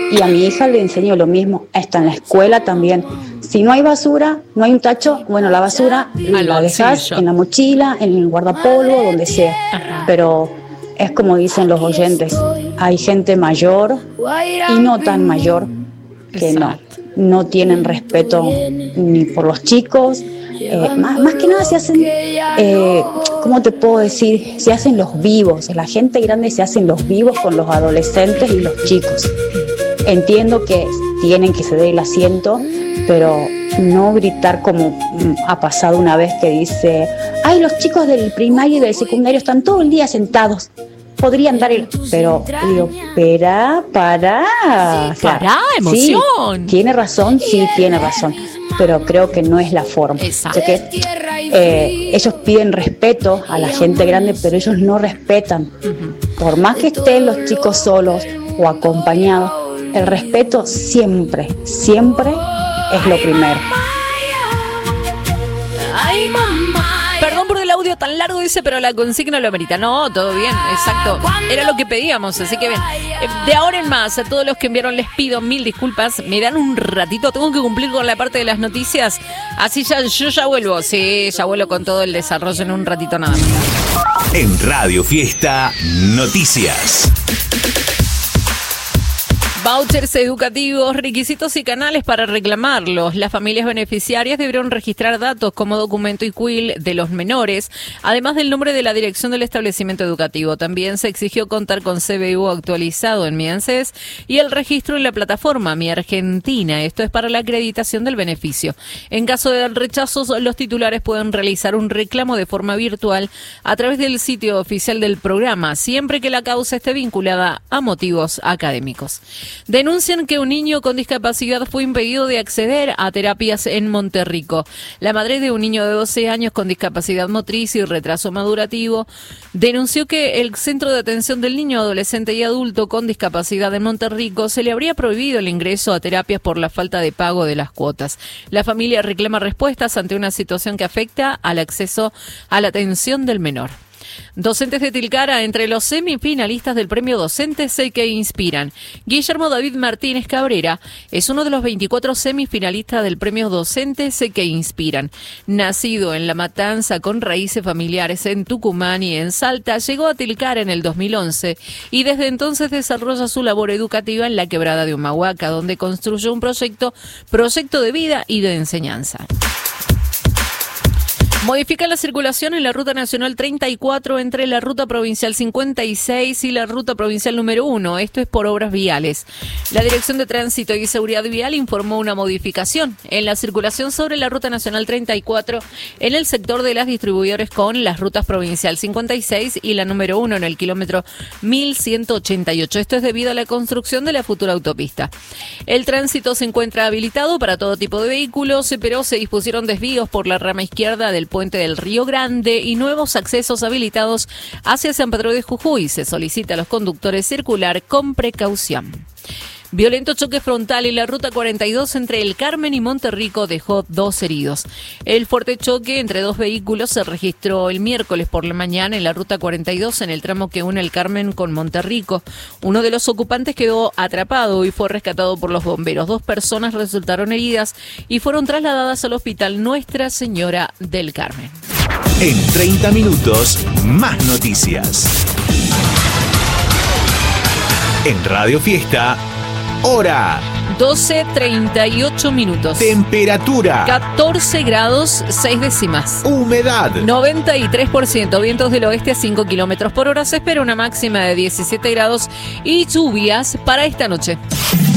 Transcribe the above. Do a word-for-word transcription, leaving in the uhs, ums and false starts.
Y a mi hija le enseño lo mismo, está en la escuela también. Si no hay basura, no hay un tacho, bueno, la basura la dejas en la mochila, en el guardapolvo, donde sea. Ajá. Pero es como dicen los oyentes, hay gente mayor y no tan mayor que no, no tienen respeto ni por los chicos. Eh, más, más que nada se hacen, eh, ¿cómo te puedo decir? Se hacen los vivos, la gente grande se hacen los vivos con los adolescentes y los chicos. Entiendo que tienen que ceder el asiento, pero no gritar como ha pasado una vez que dice, ay, los chicos del primario y del secundario están todo el día sentados. Podrían dar el... Pero, digo, espera, para... Sí, para, emoción. Sí, tiene razón, sí, tiene razón. Pero creo que no es la forma. Exacto. O sea que, eh, ellos piden respeto a la gente grande, pero ellos no respetan. Uh-huh. Por más que estén los chicos solos o acompañados, el respeto siempre, siempre es lo primero. Ay, mamá. Perdón por el audio tan largo, dice, pero la consigna lo amerita. No, todo bien, exacto. Era lo que pedíamos, así que bien. De ahora en más, a todos los que enviaron les pido mil disculpas. Me dan un ratito, tengo que cumplir con la parte de las noticias. Así ya, yo ya vuelvo. Sí, ya vuelvo con todo el desarrollo en un ratito nada más. En Radio Fiesta, noticias. Vouchers educativos, requisitos y canales para reclamarlos. Las familias beneficiarias debieron registrar datos como documento y cuil de los menores, además del nombre de la dirección del establecimiento educativo. También se exigió contar con C B U actualizado en Mi ANSES y el registro en la plataforma Mi Argentina. Esto es para la acreditación del beneficio. En caso de rechazos, los titulares pueden realizar un reclamo de forma virtual a través del sitio oficial del programa, siempre que la causa esté vinculada a motivos académicos. Denuncian que un niño con discapacidad fue impedido de acceder a terapias en Monterrico. La madre de un niño de doce años con discapacidad motriz y retraso madurativo denunció que el Centro de Atención del Niño, Adolescente y Adulto con Discapacidad de Monterrico se le habría prohibido el ingreso a terapias por la falta de pago de las cuotas. La familia reclama respuestas ante una situación que afecta al acceso a la atención del menor. Docentes de Tilcara entre los semifinalistas del premio Docentes que Inspiran. Guillermo David Martínez Cabrera es uno de los veinticuatro semifinalistas del premio Docentes que Inspiran. Nacido en La Matanza con raíces familiares en Tucumán y en Salta, llegó a Tilcara en el dos mil once y desde entonces desarrolla su labor educativa en la Quebrada de Humahuaca, donde construyó un proyecto, proyecto de vida y de enseñanza. Modifican la circulación en la Ruta Nacional treinta y cuatro entre la Ruta Provincial cincuenta y seis y la Ruta Provincial número uno. Esto es por obras viales. La Dirección de Tránsito y Seguridad Vial informó una modificación en la circulación sobre la Ruta Nacional treinta y cuatro en el sector de las distribuidores con las rutas Provincial cincuenta y seis y la número uno en el kilómetro mil ciento ochenta y ocho. Esto es debido a la construcción de la futura autopista. El tránsito se encuentra habilitado para todo tipo de vehículos, pero se dispusieron desvíos por la rama izquierda del Puente del Río Grande y nuevos accesos habilitados hacia San Pedro de Jujuy. Se solicita a los conductores circular con precaución. Violento choque frontal en la Ruta cuarenta y dos entre El Carmen y Monterrico dejó dos heridos. El fuerte choque entre dos vehículos se registró el miércoles por la mañana en la Ruta cuarenta y dos en el tramo que une El Carmen con Monterrico. Uno de los ocupantes quedó atrapado y fue rescatado por los bomberos. Dos personas resultaron heridas y fueron trasladadas al Hospital Nuestra Señora del Carmen. En treinta minutos, más noticias. En Radio Fiesta, hora. doce treinta y ocho minutos. Temperatura. catorce grados, seis décimas. Humedad. noventa y tres por ciento. Vientos del oeste a cinco kilómetros por hora. Se espera una máxima de diecisiete grados y lluvias para esta noche.